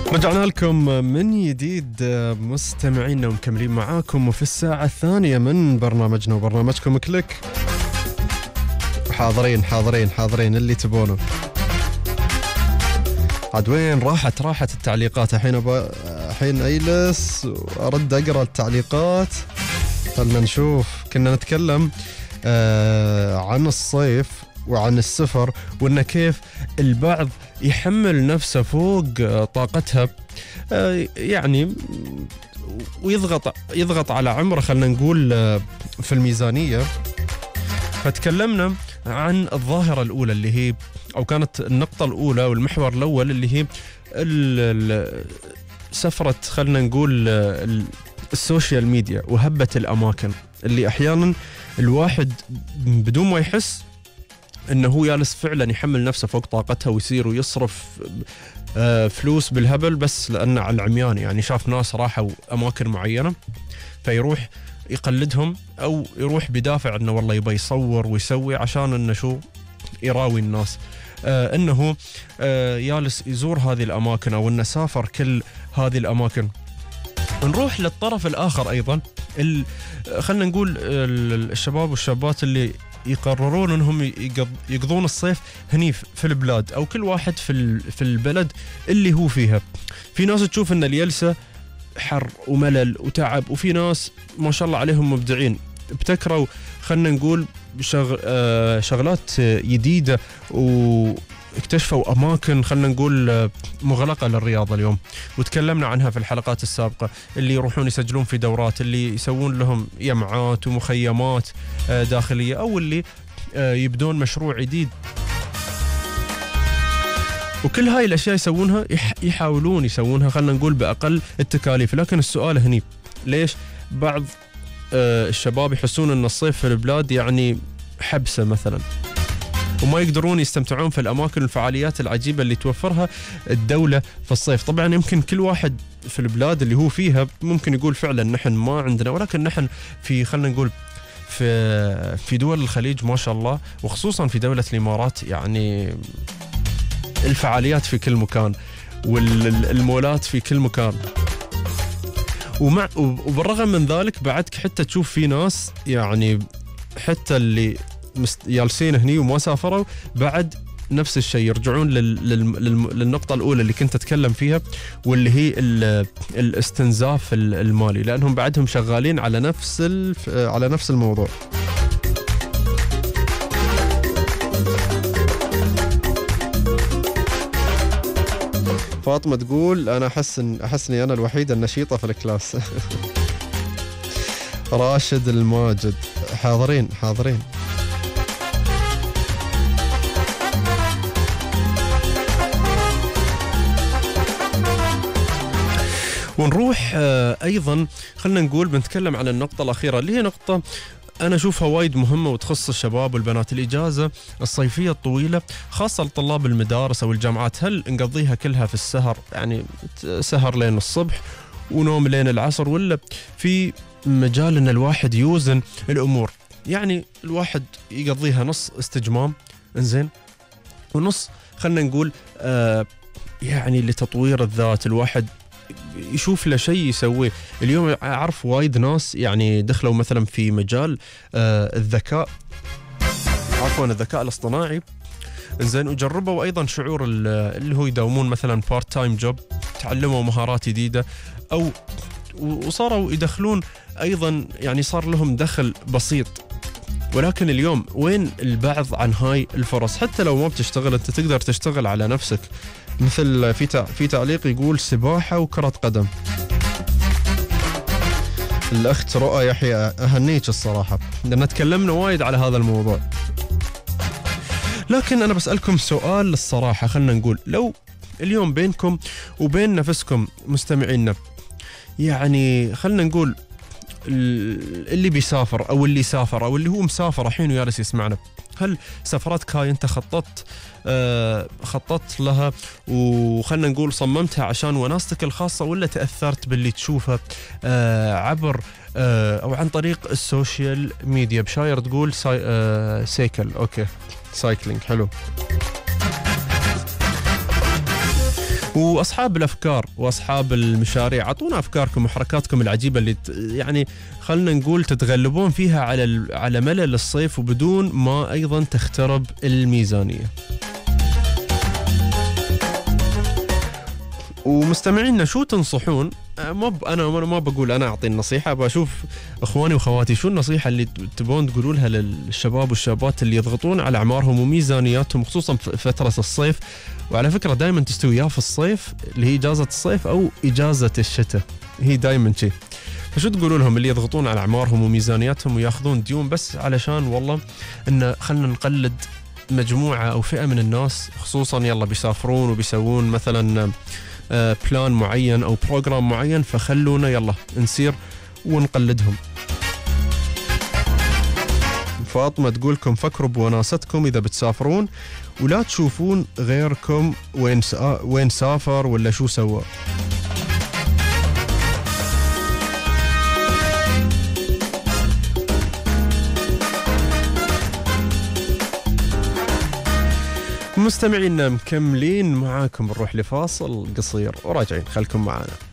رجعنا لكم من جديد مستمعينا ومكملين معاكم وفي الساعة الثانية من برنامجنا وبرنامجكم كليك. حاضرين اللي تبونه. عاد وين راحت التعليقات؟ الحين أجلس وأرد أقرأ التعليقات. خلنا نشوف. كنا نتكلم عن الصيف وعن السفر وإن كيف البعض يحمل نفسه فوق طاقتها يعني ويضغط على عمره، خلنا نقول في الميزانية. فتكلمنا عن الظاهرة الأولى اللي هي أو كانت النقطة الأولى والمحور الأول اللي هي سفرة خلنا نقول السوشيال ميديا وهبة الأماكن اللي أحيانا الواحد بدون ما يحس انه هو جالس فعلا يحمل نفسه فوق طاقتها ويصير ويصرف فلوس بالهبل بس لانه على العميان. يعني شاف ناس راحوا اماكن معينه فيروح يقلدهم او يروح بدافع انه والله يبي يصور ويسوي عشان انه شو يراوي الناس انه جالس يزور هذه الاماكن او انه سافر كل هذه الاماكن. نروح للطرف الاخر ايضا خلنا نقول الشباب والشابات اللي يقررون انهم يقضون الصيف هني في البلاد او كل واحد في البلد اللي هو فيها. في ناس تشوف ان اليلسة حر وملل وتعب، وفي ناس ما شاء الله عليهم مبدعين ابتكروا خلنا نقول شغلات جديدة واكتشفوا اماكن خلنا نقول مغلقة للرياضة اليوم، وتكلمنا عنها في الحلقات السابقة. اللي يروحون يسجلون في دورات، اللي يسوون لهم يمعات ومخيمات داخلية، او اللي يبدون مشروع جديد. وكل هاي الاشياء يسوونها يحاولون يسوونها خلنا نقول باقل التكاليف. لكن السؤال هني ليش بعض الشباب يحسون ان الصيف في البلاد يعني حبسة مثلا، وما يقدرون يستمتعون في الأماكن والفعاليات العجيبة اللي توفرها الدولة في الصيف؟ طبعا يمكن كل واحد في البلاد اللي هو فيها ممكن يقول فعلا نحن ما عندنا، ولكن نحن في خلنا نقول في دول الخليج ما شاء الله، وخصوصا في دولة الإمارات يعني الفعاليات في كل مكان والمولات في كل مكان. وبالرغم من ذلك بعدك حتى تشوف في ناس يعني حتى اللي جالسين هني وما سافروا بعد نفس الشيء يرجعون للنقطة الأولى اللي كنت أتكلم فيها، واللي هي الاستنزاف المالي، لأنهم بعدهم شغالين على نفس الموضوع. فاطمة تقول أنا أحسني أنا الوحيدة النشيطة في الكلاس. راشد الماجد حاضرين. ونروح أيضا خلنا نقول بنتكلم عن النقطة الأخيرة اللي هي نقطة أنا أشوفها وايد مهمة وتخص الشباب والبنات. الإجازة الصيفية الطويلة خاصة لطلاب المدارس أو الجامعات، هل نقضيها كلها في السهر، يعني سهر لين الصبح ونوم لين العصر، ولا في مجال أن الواحد يوزن الأمور؟ يعني الواحد يقضيها نص استجمام إنزين ونص خلنا نقول يعني لتطوير الذات، الواحد يشوف له شيء يسويه. اليوم أعرف وايد ناس يعني دخلوا مثلا في مجال الذكاء الاصطناعي إنزين، وجربوا أيضا شعور اللي هو يداومون مثلا بارت تايم جوب، تعلموا مهارات جديدة أو وصاروا يدخلون أيضا يعني صار لهم دخل بسيط. ولكن اليوم وين البعض عن هاي الفرص؟ حتى لو ما بتشتغل أنت تقدر تشتغل على نفسك. مثل في تعليق يقول سباحة وكرة قدم. الأخت رؤى يحيى أهنيك الصراحة لأن تكلمنا وايد على هذا الموضوع. لكن أنا بسألكم سؤال الصراحة، خلنا نقول لو اليوم بينكم وبين نفسكم مستمعينا، يعني خلنا نقول اللي بيسافر أو اللي سافر أو اللي هو مسافر الحين ويالس يسمعنا، هل سفرتك هاي أنت خططت لها وخلنا نقول صممتها عشان وناستك الخاصة، ولا تأثرت باللي تشوفه عبر أو عن طريق السوشيال ميديا؟ بشاير تقول سايكل، أوكي سايكلينج حلو. واصحاب الافكار واصحاب المشاريع، اعطونا افكاركم وحركاتكم العجيبه اللي يعني خلنا نقول تتغلبون فيها على ملل الصيف وبدون ما ايضا تخترب الميزانيه. ومستمعينا شو تنصحون؟ انا ما بقول انا اعطي النصيحه، بشوف اخواني واخواتي شو النصيحه اللي تبون تقولوا لها للشباب والشابات اللي يضغطون على اعمارهم وميزانياتهم خصوصا في فتره الصيف. وعلى فكره دائما تستوي يا في الصيف اللي هي اجازه الصيف او اجازه الشتاء، هي دائما شيء. فشو تقولوا لهم اللي يضغطون على اعمارهم وميزانياتهم وياخذون ديون بس علشان والله ان خلنا نقلد مجموعه او فئه من الناس، خصوصا يلا بيسافرون وبيسوون مثلا بلان معين أو بروجرام معين، فخلونا يلا نسير ونقلدهم. فاطمة تقولكم فكروا بوناستكم إذا بتسافرون ولا تشوفون غيركم وين سافر ولا شو سوى. مستمعينا مكملين معاكم، نروح لفاصل قصير وراجعين، خلكم معنا.